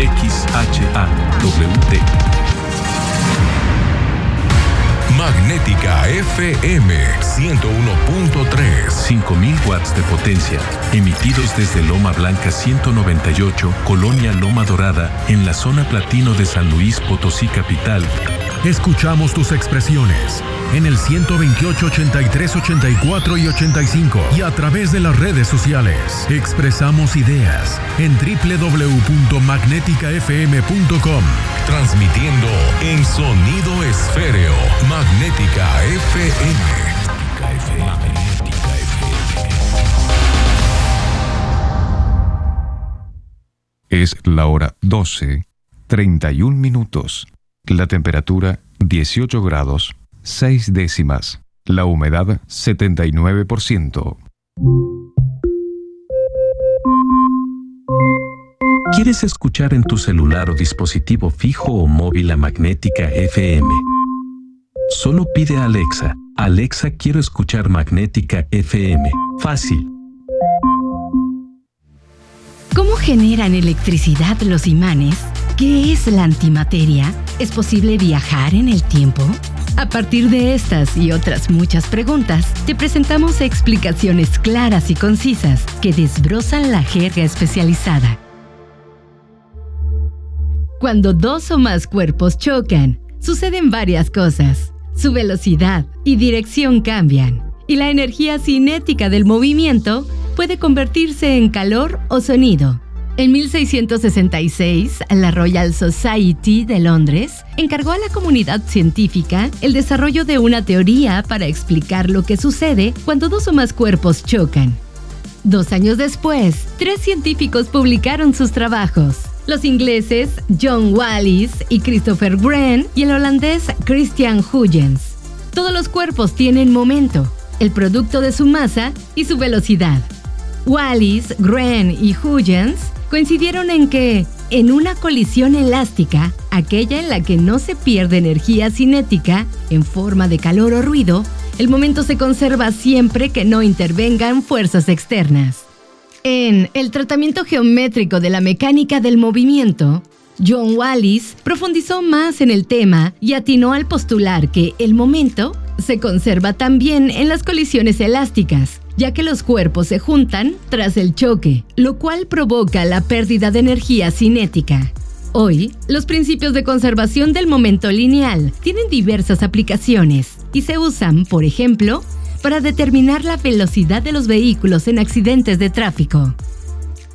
Magnética FM 101.3. 5000 watts de potencia, emitidos desde Loma Blanca 198, Colonia Loma Dorada, en la zona platino de San Luis Potosí capital. Escuchamos tus expresiones en el 128, 83, 84 y 85 y a través de las redes sociales. Expresamos ideas en www.magneticafm.com. Transmitiendo en sonido esféreo. Magnética FM. Magnética FM. Es la hora 12:31 minutos. La temperatura 18 grados 6 décimas. La humedad 79%. ¿Quieres escuchar en tu celular o dispositivo fijo o móvil a Magnética FM? Solo pide a Alexa: Alexa, quiero escuchar Magnética FM. Fácil. ¿Cómo generan electricidad los imanes? ¿Qué es la antimateria? ¿Es posible viajar en el tiempo? A partir de estas y otras muchas preguntas, te presentamos explicaciones claras y concisas que desbrozan la jerga especializada. Cuando dos o más cuerpos chocan, suceden varias cosas. Su velocidad y dirección cambian, y la energía cinética del movimiento puede convertirse en calor o sonido. En 1666, la Royal Society de Londres encargó a la comunidad científica el desarrollo de una teoría para explicar lo que sucede cuando dos o más cuerpos chocan. 2 años después, 3 científicos publicaron sus trabajos: los ingleses John Wallis y Christopher Wren y el holandés Christian Huygens. Todos los cuerpos tienen momento, el producto de su masa y su velocidad. Wallis, Wren y Huygens coincidieron en que, en una colisión elástica, aquella en la que no se pierde energía cinética en forma de calor o ruido, el momento se conserva siempre que no intervengan fuerzas externas. En El tratamiento geométrico de la mecánica del movimiento, John Wallis profundizó más en el tema y atinó al postular que el momento se conserva también en las colisiones elásticas, ya que los cuerpos se juntan tras el choque, lo cual provoca la pérdida de energía cinética. Hoy, los principios de conservación del momento lineal tienen diversas aplicaciones y se usan, por ejemplo, para determinar la velocidad de los vehículos en accidentes de tráfico.